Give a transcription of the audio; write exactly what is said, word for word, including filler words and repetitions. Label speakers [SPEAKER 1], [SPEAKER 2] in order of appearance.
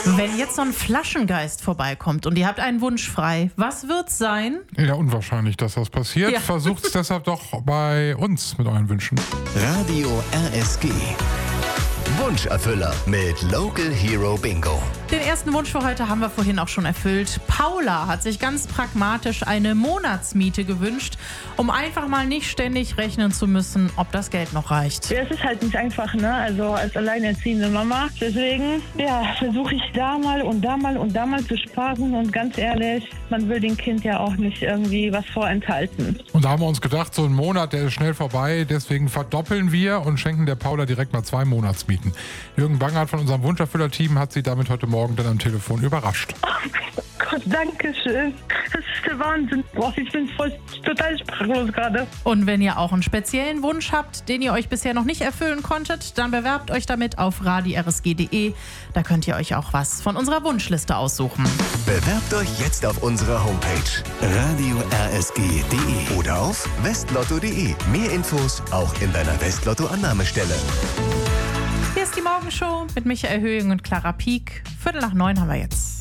[SPEAKER 1] Wenn jetzt so ein Flaschengeist vorbeikommt und ihr habt einen Wunsch frei, was wird's sein?
[SPEAKER 2] Ja, unwahrscheinlich, dass das passiert.
[SPEAKER 1] Ja.
[SPEAKER 2] Versucht's deshalb doch bei uns mit euren Wünschen.
[SPEAKER 3] Radio R S G. Wunscherfüller mit Local Hero Bingo.
[SPEAKER 1] Den ersten Wunsch für heute haben wir vorhin auch schon erfüllt. Paula hat sich ganz pragmatisch eine Monatsmiete gewünscht, um einfach mal nicht ständig rechnen zu müssen, ob das Geld noch reicht.
[SPEAKER 4] Ja, es ist halt nicht einfach, ne? Also als alleinerziehende Mama. Deswegen, ja, versuche ich da mal und da mal und da mal zu sparen. Und ganz ehrlich, man will dem Kind ja auch nicht irgendwie was vorenthalten.
[SPEAKER 2] Und da haben wir uns gedacht, so ein Monat, der ist schnell vorbei. Deswegen verdoppeln wir und schenken der Paula direkt mal zwei Monatsmieten. Jürgen Bangert von unserem Wunscherfüller-Team hat sie damit heute Morgen dann am Telefon überrascht.
[SPEAKER 4] Oh Gott, danke schön. Das ist der Wahnsinn. Boah, ich bin voll total sprachlos gerade.
[SPEAKER 1] Und wenn ihr auch einen speziellen Wunsch habt, den ihr euch bisher noch nicht erfüllen konntet, dann bewerbt euch damit auf radio r s g punkt d e. Da könnt ihr euch auch was von unserer Wunschliste aussuchen.
[SPEAKER 3] Bewerbt euch jetzt auf unserer Homepage radio r s g punkt d e oder auf westlotto punkt d e. Mehr Infos auch in deiner Westlotto-Annahmestelle.
[SPEAKER 1] Hier ist die Morgenshow mit Michael Höhing und Clara Pieck. Viertel nach neun haben wir jetzt.